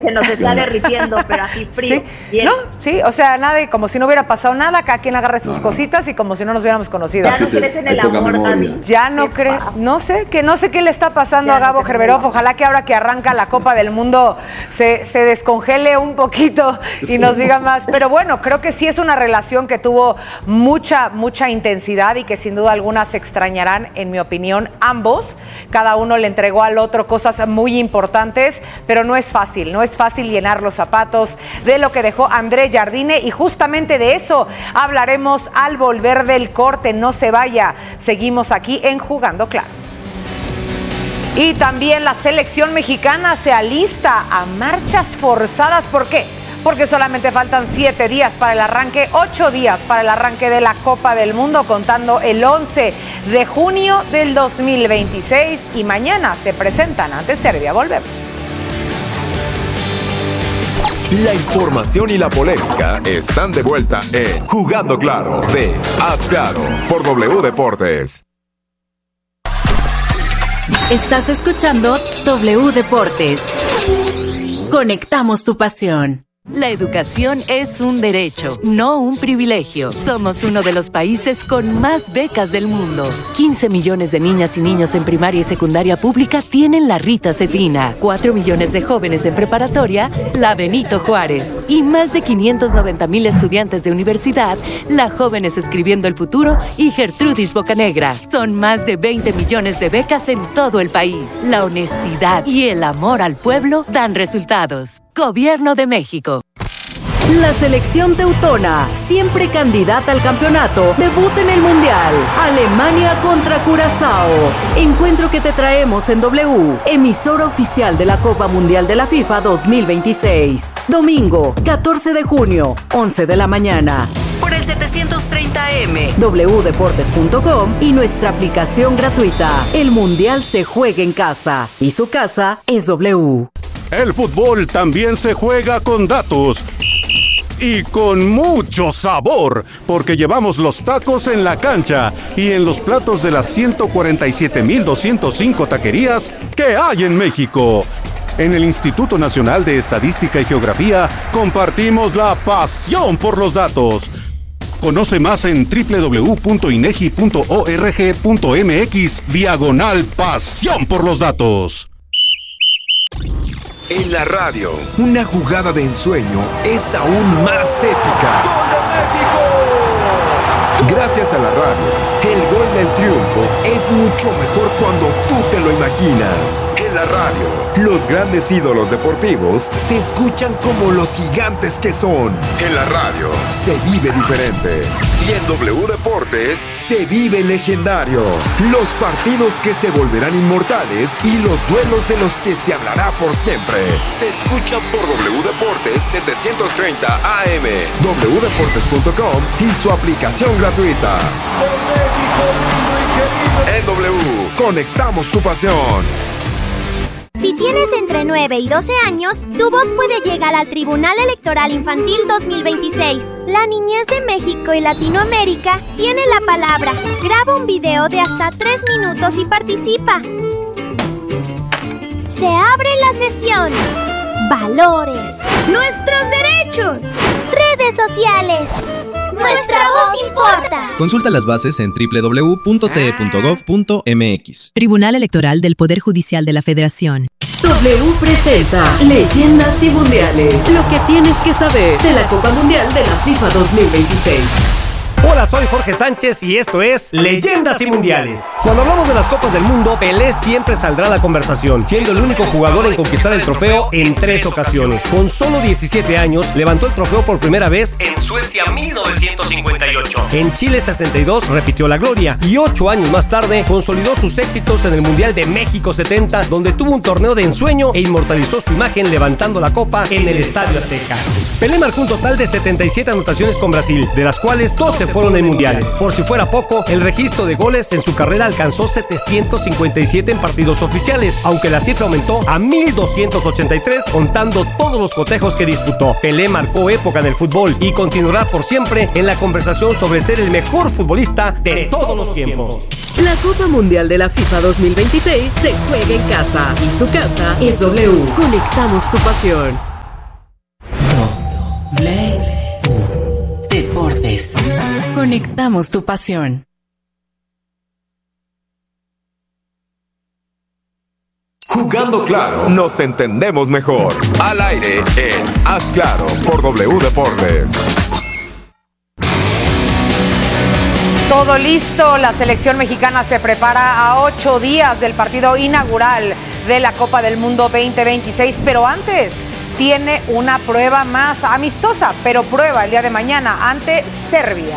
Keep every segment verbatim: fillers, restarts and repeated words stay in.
Se nos está derritiendo, pero así frío. Sí, bien. No, sí, o sea, nada, como si no hubiera pasado nada, cada quien agarre sus no, no. cositas y como si no nos hubiéramos conocido. Ya no sí, crees en el amor, ya no cree, no sé, que no sé qué le está pasando ya a Gabo no Gerberov. Ojalá que ahora que arranca la Copa del Mundo se, se descongele un poquito y nos diga más. Pero bueno, creo que sí es una relación que tuvo mucha, mucha intensidad y que sin duda alguna se extrañarán, en mi opinión, ambos. Cada uno le entregó al otro cosas muy importantes, pero no es fácil, no es fácil llenar los zapatos de lo que dejó André Jardine y justamente de eso hablaremos al volver del corte. No se vaya, seguimos aquí en Jugando Claro. Y también la selección mexicana se alista a marchas forzadas. ¿Por qué? Porque solamente faltan siete días para el arranque, ocho días para el arranque de la Copa del Mundo, contando el once de junio del dos mil veintiséis, y mañana se presentan ante Serbia. Volvemos. La información y la polémica están de vuelta en Jugando Claro de Haz Claro por W Deportes. Estás escuchando W Deportes. Conectamos tu pasión. La educación es un derecho, no un privilegio. Somos uno de los países con más becas del mundo. quince millones de niñas y niños en primaria y secundaria pública tienen la Rita Cetina. cuatro millones de jóvenes en preparatoria, la Benito Juárez. Y más de quinientos noventa mil estudiantes de universidad, la Jóvenes Escribiendo el Futuro y Gertrudis Bocanegra. Son más de veinte millones de becas en todo el país. La honestidad y el amor al pueblo dan resultados. Gobierno de México. La selección teutona, siempre candidata al campeonato, debuta en el Mundial. Alemania contra Curazao. Encuentro que te traemos en W, emisora oficial de la Copa Mundial de la FIFA dos mil veintiséis. Domingo, catorce de junio, once de la mañana. Por el setecientos treinta A M, w deportes punto com y nuestra aplicación gratuita. El Mundial se juega en casa y su casa es W. El fútbol también se juega con datos y con mucho sabor, porque llevamos los tacos en la cancha y en los platos de las ciento cuarenta y siete mil doscientas cinco taquerías que hay en México. En el Instituto Nacional de Estadística y Geografía compartimos la pasión por los datos. Conoce más en doble u doble u doble u punto inegi punto org punto mx diagonal pasión por los datos. En la radio, una jugada de ensueño es aún más épica. ¡Gol de México! Gracias a la radio, el gol del triunfo es mucho mejor cuando tú te lo imaginas. En la radio, los grandes ídolos deportivos se escuchan como los gigantes que son. En la radio, se vive diferente. Y en W Deportes, se vive legendario. Los partidos que se volverán inmortales y los duelos de los que se hablará por siempre. Se escuchan por W Deportes setecientos treinta A M, w deportes punto com y su aplicación gratuita. En W, conectamos tu pasión. Si tienes entre nueve y doce años, tu voz puede llegar al Tribunal Electoral Infantil dos mil veintiséis. La niñez de México y Latinoamérica tiene la palabra. Graba un video de hasta tres minutos y participa. Se abre la sesión. Valores. Nuestros derechos. Redes sociales. Nuestra voz importa. Consulta las bases en doble u doble u doble u punto t e punto gov punto m x. Tribunal Electoral del Poder Judicial de la Federación. W presenta Leyendas y Mundiales. Lo que tienes que saber de la Copa Mundial de la FIFA dos mil veintiséis. Hola, soy Jorge Sánchez y esto es Leyendas y Mundiales. Cuando hablamos de las Copas del Mundo, Pelé siempre saldrá a la conversación, siendo el único jugador en conquistar el trofeo en tres ocasiones. Con solo diecisiete años, levantó el trofeo por primera vez en Suecia mil novecientos cincuenta y ocho. En Chile sesenta y dos repitió la gloria y ocho años más tarde consolidó sus éxitos en el Mundial de México setenta, donde tuvo un torneo de ensueño e inmortalizó su imagen levantando la copa en el Estadio Azteca. Pelé marcó un total de setenta y siete anotaciones con Brasil, de las cuales doce fueron en mundiales. Por si fuera poco, el registro de goles en su carrera alcanzó setecientos cincuenta y siete en partidos oficiales, aunque la cifra aumentó a mil doscientos ochenta y tres contando todos los cotejos que disputó. Pelé marcó época en el fútbol y continuará por siempre en la conversación sobre ser el mejor futbolista de todos los tiempos. La Copa Mundial de la FIFA dos mil veintiséis se juega en casa y su casa es W. Conectamos tu pasión. W Deportes. Conectamos tu pasión. Jugando claro, nos entendemos mejor. Al aire en Haz Claro por W Deportes. Todo listo, la selección mexicana se prepara a ocho días del partido inaugural de la Copa del Mundo veinte veintiséis, pero antes tiene una prueba más amistosa, pero prueba el día de mañana ante Serbia.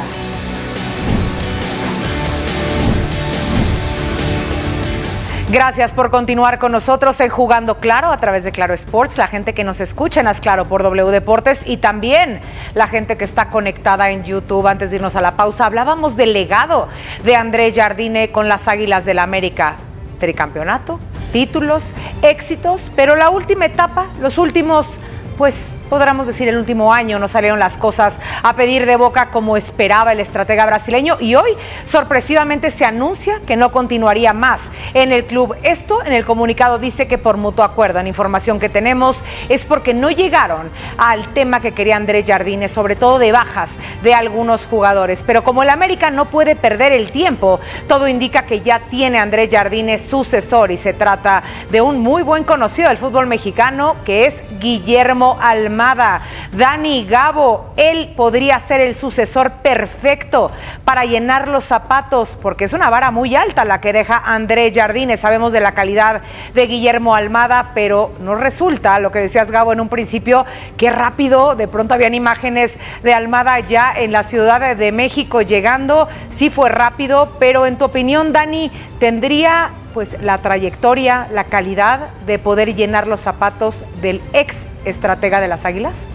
Gracias por continuar con nosotros en Jugando Claro a través de Claro Sports, la gente que nos escucha en Haz Claro por W Deportes y también la gente que está conectada en YouTube. Antes de irnos a la pausa, hablábamos del legado de André Jardine con las Águilas del América. Tricampeonato, títulos, éxitos, pero la última etapa, los últimos, pues podríamos decir el último año, no salieron las cosas a pedir de boca como esperaba el estratega brasileño y hoy sorpresivamente se anuncia que no continuaría más en el club. Esto en el comunicado dice que por mutuo acuerdo, en información que tenemos, es porque no llegaron al tema que quería André Jardine, sobre todo de bajas de algunos jugadores. Pero como el América no puede perder el tiempo, todo indica que ya tiene André Jardine sucesor y se trata de un muy buen conocido del fútbol mexicano que es Guillermo Almada. Dani, Gabo, él podría ser el sucesor perfecto para llenar los zapatos, porque es una vara muy alta la que deja André Jardine. Sabemos de la calidad de Guillermo Almada, pero no resulta, lo que decías, Gabo, en un principio, qué rápido, de pronto habían imágenes de Almada ya en la Ciudad de México llegando, sí fue rápido, pero en tu opinión, Dani, ¿tendría pues la trayectoria, la calidad de poder llenar los zapatos del ex estratega de las Águilas?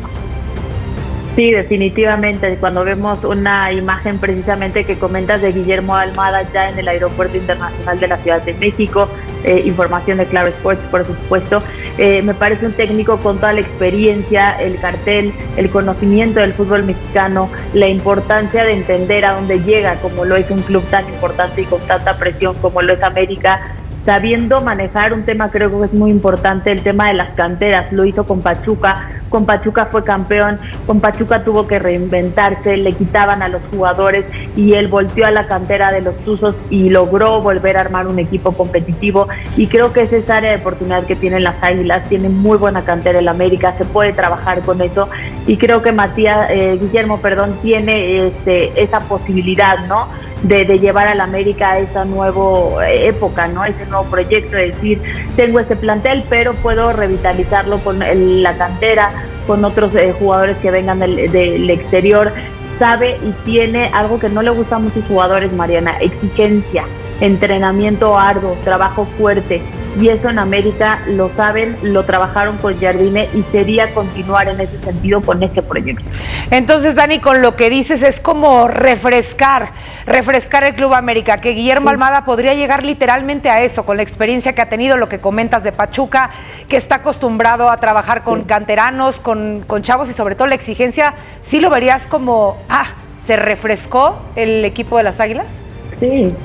Sí, definitivamente. Cuando vemos una imagen precisamente que comentas de Guillermo Almada ya en el Aeropuerto Internacional de la Ciudad de México, eh, información de Claro Sports, por supuesto, eh, me parece un técnico con toda la experiencia, el cartel, el conocimiento del fútbol mexicano, la importancia de entender a dónde llega, como lo es un club tan importante y con tanta presión como lo es América, sabiendo manejar un tema, creo que es muy importante, el tema de las canteras. Lo hizo con Pachuca, con Pachuca fue campeón, con Pachuca tuvo que reinventarse, le quitaban a los jugadores y él volteó a la cantera de los Tuzos y logró volver a armar un equipo competitivo, y creo que es esa área de oportunidad que tienen las Águilas. Tienen muy buena cantera en la América, se puede trabajar con eso, y creo que Matías, eh, Guillermo, perdón, tiene este, esa posibilidad, ¿no?, De, de llevar a la América a esa nueva época, ¿no?, ese nuevo proyecto, de decir, tengo este plantel, pero puedo revitalizarlo con el, la cantera, con otros eh, jugadores que vengan del, del exterior. Sabe y tiene algo que no le gusta a muchos jugadores, Mariana: exigencia, entrenamiento arduo, trabajo fuerte, y eso en América lo saben, lo trabajaron con Jardine y sería continuar en ese sentido con este proyecto. Entonces, Dani, con lo que dices es como refrescar, refrescar el Club América, que Guillermo sí. Almada podría llegar literalmente a eso, con la experiencia que ha tenido, lo que comentas de Pachuca, que está acostumbrado a trabajar con sí. canteranos, con, con chavos, y sobre todo la exigencia. ¿Sí lo verías como, ah, se refrescó el equipo de las Águilas? Sí.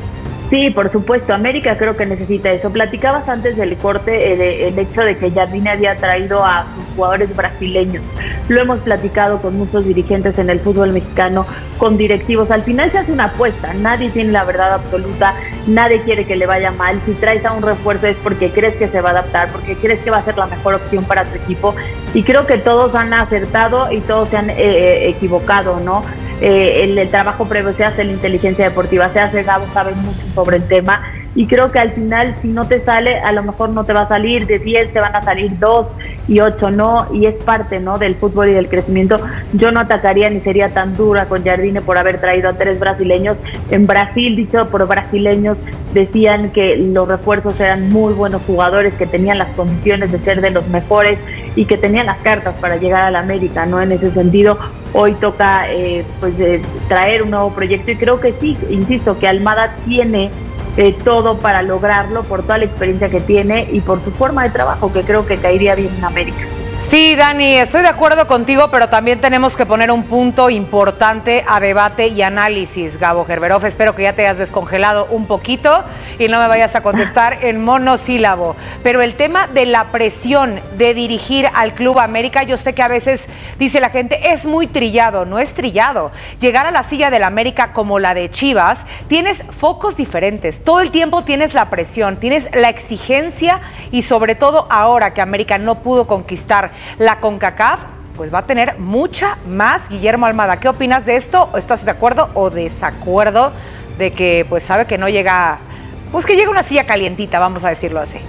Sí, por supuesto, América creo que necesita eso. Platicabas antes del corte el, el hecho de que Jardine había traído a sus jugadores brasileños. Lo hemos platicado con muchos dirigentes en el fútbol mexicano, con directivos. Al final se hace una apuesta, nadie tiene la verdad absoluta, nadie quiere que le vaya mal. Si traes a un refuerzo es porque crees que se va a adaptar, porque crees que va a ser la mejor opción para tu equipo, y creo que todos han acertado y todos se han eh, equivocado, ¿no? Eh, el, el trabajo previo se hace, la inteligencia deportiva se hace, Gabo sabe mucho sobre el tema, y creo que al final, si no te sale, a lo mejor no te va a salir, de diez te van a salir dos y ocho no, y es parte, ¿no?, del fútbol y del crecimiento. Yo no atacaría ni sería tan dura con Jardine por haber traído a tres brasileños. En Brasil, dicho por brasileños, decían que los refuerzos eran muy buenos jugadores, que tenían las condiciones de ser de los mejores y que tenían las cartas para llegar a la América, ¿no? En ese sentido, hoy toca eh, pues eh, traer un nuevo proyecto, y creo que sí, insisto, que Almada tiene Eh, todo para lograrlo, por toda la experiencia que tiene y por su forma de trabajo, que creo que caería bien en América. Sí, Dani, estoy de acuerdo contigo, pero también tenemos que poner un punto importante a debate y análisis, Gabo Gerberov. Espero que ya te hayas descongelado un poquito y no me vayas a contestar en monosílabo. Pero el tema de la presión de dirigir al Club América, yo sé que a veces dice la gente, es muy trillado. No es trillado. Llegar a la silla del América como la de Chivas, tienes focos diferentes. Todo el tiempo tienes la presión, tienes la exigencia y sobre todo ahora que América no pudo conquistar la CONCACAF, pues va a tener mucha más. Guillermo Almada, ¿qué opinas de esto? ¿Estás de acuerdo o desacuerdo de que pues sabe que no llega, pues que llega una silla calientita, vamos a decirlo así?